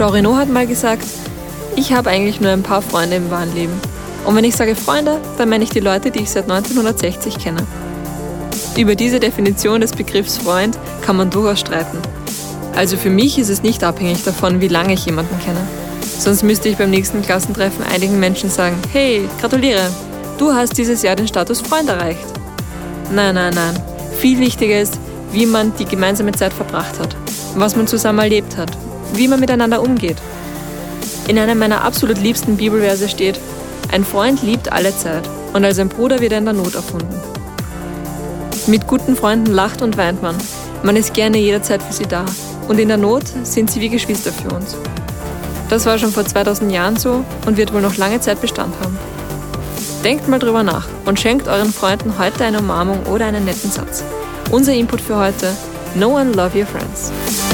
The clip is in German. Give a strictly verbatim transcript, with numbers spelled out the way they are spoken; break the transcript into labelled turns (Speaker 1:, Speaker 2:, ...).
Speaker 1: Jean Reno hat mal gesagt, ich habe eigentlich nur ein paar Freunde im wahren Leben. Und wenn ich sage Freunde, dann meine ich die Leute, die ich seit neunzehnhundertsechzig kenne. Über diese Definition des Begriffs Freund kann man durchaus streiten. Also für mich ist es nicht abhängig davon, wie lange ich jemanden kenne. Sonst müsste ich beim nächsten Klassentreffen einigen Menschen sagen, hey, gratuliere, du hast dieses Jahr den Status Freund erreicht. Nein, nein, nein. Viel wichtiger ist, wie man die gemeinsame Zeit verbracht hat, was man zusammen erlebt hat, wie man miteinander umgeht. In einem meiner absolut liebsten Bibelverse steht, ein Freund liebt alle Zeit und als ein Bruder wird er in der Not erfunden. Mit guten Freunden lacht und weint man. Man ist gerne jederzeit für sie da. Und in der Not sind sie wie Geschwister für uns. Das war schon vor zweitausend Jahren so und wird wohl noch lange Zeit Bestand haben. Denkt mal drüber nach und schenkt euren Freunden heute eine Umarmung oder einen netten Satz. Unser Input für heute: Know and love your friends.